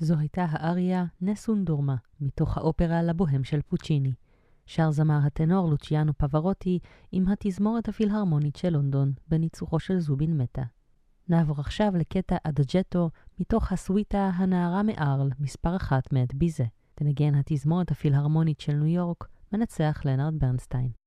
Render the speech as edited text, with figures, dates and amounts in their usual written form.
זו הייתה האריה נסון דורמה, מתוך האופרה לבוהם של פוצ'יני. שר זמר הטנור לוציאנו פברוטי עם התזמורת הפילהרמונית של לונדון, בניצוחו של זובין מטה. נעבור עכשיו לקטע אדג'טו מתוך הסוויטה הנערה מארל, מספר 1 מאת ביזה. תנגן התזמורת הפילהרמונית של ניו יורק, מנצח לנארד ברנסטיין.